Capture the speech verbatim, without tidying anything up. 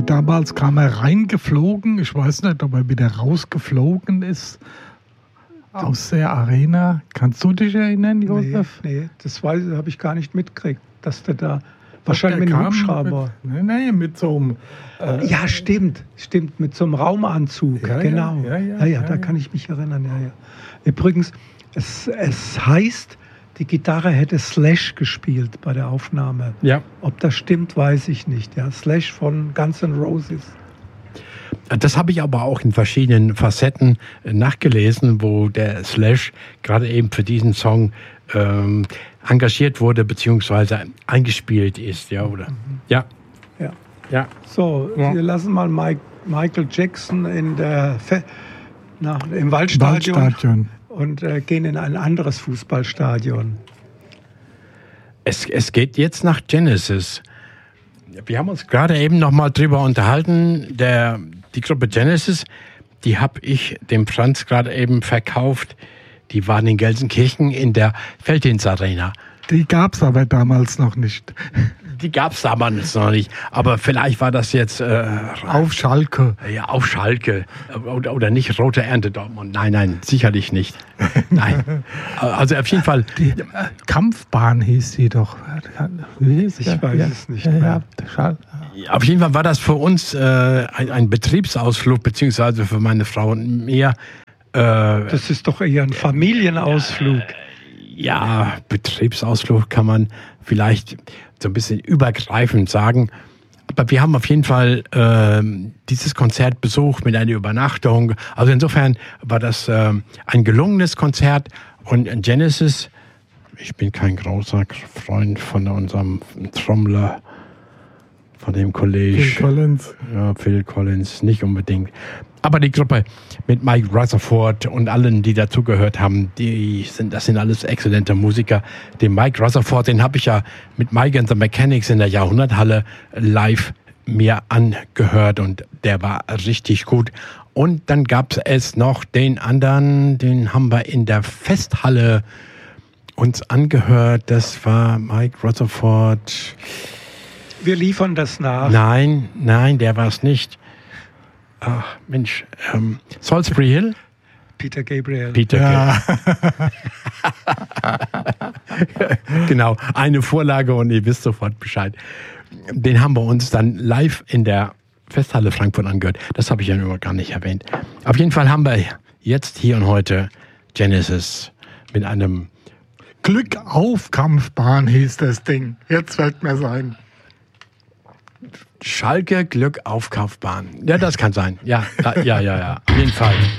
Ja, damals kam er reingeflogen. Ich weiß nicht, ob er wieder rausgeflogen ist aus der Arena. Kannst du dich erinnern, Josef? Nee, nee, das habe ich gar nicht mitgekriegt, dass der da wahrscheinlich mit einem Hubschrauber. Mit, nee, nee, mit so einem... Äh, ja, stimmt, stimmt, mit so einem Raumanzug. Ja, genau. Ja, ja, ja, ja, ja, ja da ja. kann ich mich erinnern. Ja, ja. Übrigens, es, es heißt, die Gitarre hätte Slash gespielt bei der Aufnahme. Ja. Ob das stimmt, weiß ich nicht. Ja, Slash von Guns N' Roses. Das habe ich aber auch in verschiedenen Facetten nachgelesen, wo der Slash gerade eben für diesen Song ähm, engagiert wurde, beziehungsweise eingespielt ist. Ja, oder? Mhm. Ja. Ja. Ja. So, ja. Wir lassen mal Mike, Michael Jackson in der Fe- nach, im Waldstadion, Waldstadion. und äh, gehen in ein anderes Fußballstadion. Es, es geht jetzt nach Genesis. Wir haben uns gerade eben noch mal drüber unterhalten. Der, die Gruppe Genesis, die habe ich dem Franz gerade eben verkauft. Die waren in Gelsenkirchen in der Felddienst Arena. Die gab es aber damals noch nicht. Die gab es damals noch nicht. Aber vielleicht war das jetzt... Äh, auf Schalke. Ja, auf Schalke. Oder, oder nicht Rote Ernte Dortmund. Nein, nein, sicherlich nicht. Nein. Also auf jeden Fall... Die äh, Kampfbahn hieß die doch. Wie hieß ich ja, weiß ja, es nicht mehr. Ja, ja, auf jeden Fall war das für uns äh, ein, ein Betriebsausflug, beziehungsweise für meine Frau und mir. Äh, das ist doch eher ein Familienausflug. Äh, ja, Betriebsausflug kann man vielleicht so ein bisschen übergreifend sagen. Aber wir haben auf jeden Fall äh, dieses Konzert besucht mit einer Übernachtung. Also insofern war das äh, ein gelungenes Konzert. Und Genesis, ich bin kein großer Freund von unserem Trommler, von dem Kollege. Phil Collins. Ja, Phil Collins, nicht unbedingt. Aber die Gruppe mit Mike Rutherford und allen, die dazugehört haben, die sind, das sind alles exzellente Musiker. Den Mike Rutherford, den habe ich ja mit Mike and the Mechanics in der Jahrhunderthalle live mir angehört und der war richtig gut. Und dann gab es noch den anderen, den haben wir in der Festhalle uns angehört. Das war Mike Rutherford. Wir liefern das nach. Nein, nein, der war es nicht. Ach, Mensch, ähm, Salisbury Hill? Peter Gabriel. Peter Ja. Gabriel. Genau, eine Vorlage und ihr wisst sofort Bescheid. Den haben wir uns dann live in der Festhalle Frankfurt angehört. Das habe ich ja nur gar nicht erwähnt. Auf jeden Fall haben wir jetzt hier und heute Genesis mit einem Glück auf Kampfbahn hieß das Ding. Jetzt fällt mir's ein. Schalke Glück auf Kaufbahn. Ja, das kann sein. Ja, ja, ja, ja, auf jeden Fall.